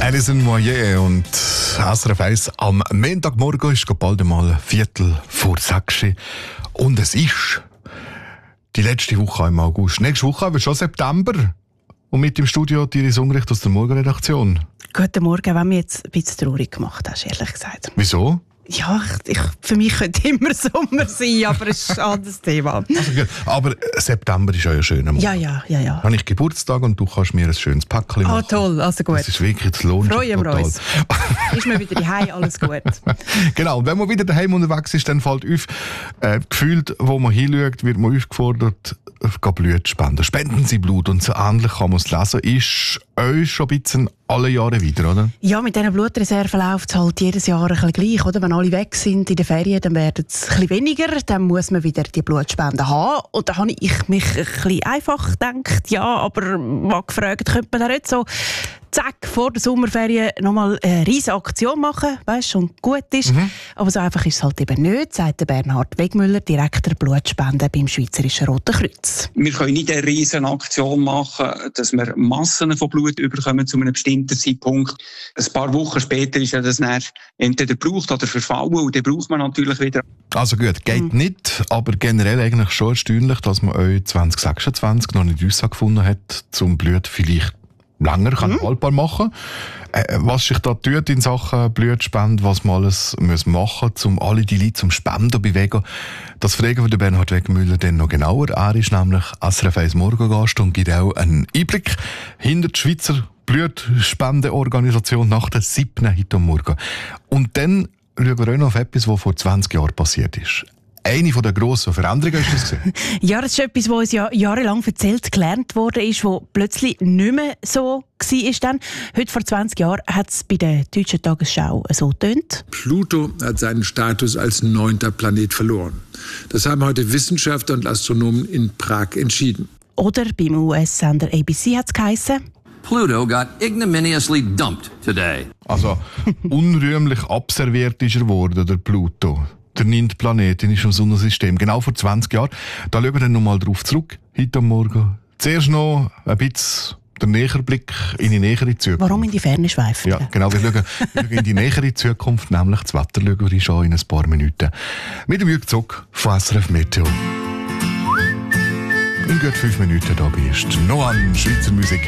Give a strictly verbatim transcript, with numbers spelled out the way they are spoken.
Alison Moyet und S R F eins am Montagmorgen ist bald einmal Viertel vor sechs. Und es ist die letzte Woche im August. Nächste Woche haben wir schon September. Und mit im Studio Iris Ungerecht aus der Morgenredaktion. Guten Morgen, wenn mich jetzt ein bisschen traurig gemacht hast, ehrlich gesagt. Wieso? Ja, ich, für mich könnte immer Sommer sein, aber es ist ein anderes Thema. Also gut. Aber September ist ja ein schöner Monat. Ja, ja, ja, ja. Habe ich Geburtstag und du kannst mir ein schönes Päckchen machen. Ah, toll, also gut. Das ist wirklich, das lohnt sich Freuen wir total. uns. Ist mir wieder daheim, alles gut. Genau, und wenn man wieder daheim unterwegs ist, dann fällt auf, äh, gefühlt, wo man hinschaut, wird man aufgefordert, äh, Blut spenden. Spenden Sie Blut und so ähnlich kann man es lesen. Ist euch schon ein bisschen alle Jahre wieder, oder? Ja, mit diesen Blutreserven läuft es halt jedes Jahr ein bisschen gleich, oder? Wenn alle weg sind in den Ferien, dann werden es ein bisschen weniger, dann muss man wieder die Blutspenden haben. Und da habe ich mich ein bisschen einfach gedacht, ja, aber mal gefragt, könnte man da nicht so zack, vor der Sommerferien nochmal eine riesige Aktion machen, weißt du, und gut ist. Mhm. Aber so einfach ist es halt eben nicht, sagt der Bernhard Wegmüller, Direktor Blutspenden beim Schweizerischen Roten Kreuz. Wir können nicht eine riesige Aktion machen, dass wir Massen von Blut überkommen zu einem bestimmten Zeitpunkt. Ein paar Wochen später ist ja das dann entweder gebraucht oder verfallen und dann braucht man natürlich wieder. Also gut, geht mhm. nicht, aber generell eigentlich schon erstaunlich, dass man euch zwanzig sechsundzwanzig noch nicht herausgefunden hat, zum Blut vielleicht länger kann mhm. haltbar machen. Äh, was sich da tut in Sachen Blutspende, was man alles muss machen muss, um alle die Leute zum Spenden zu bewegen, das fragen wir den Bernhard Wegmüller dann noch genauer. Er ist nämlich S R F eins Morgengast und gibt auch einen Einblick hinter die Schweizer Blutspendeorganisation nach der siebten heute Morgen. Und dann schauen wir auch noch auf etwas, was vor zwanzig Jahren passiert ist. Eine der grossen Veränderungen ist das gewesen. Ja, das ist etwas, was uns ja jahrelang erzählt, gelernt worden ist, was plötzlich nicht mehr so war. Dann. Heute vor zwanzig Jahren hat es bei der Deutschen Tagesschau so getönt. Pluto hat seinen Status als neunter Planet verloren. Das haben heute Wissenschaftler und Astronomen in Prag entschieden. Oder beim U S-Sender A B C hat es geheissen: Pluto got ignominiously dumped today. Also unrühmlich abserviert ist er geworden, der Pluto. Der neunte Planet in unserem Sonnensystem. Genau vor zwanzig Jahren. Da schauen wir dann nochmal drauf zurück, heute Morgen. Zuerst noch ein bisschen der nähere Blick in die nähere Zukunft. Warum in die Ferne schweifen? Ja, genau. Wir schauen, wir schauen in die nähere Zukunft, nämlich das Wetter schauen wir schon in ein paar Minuten. Mit dem Jürg Zock von S R F Meteo. In gut fünf Minuten da bist du noch an Schweizer Musik.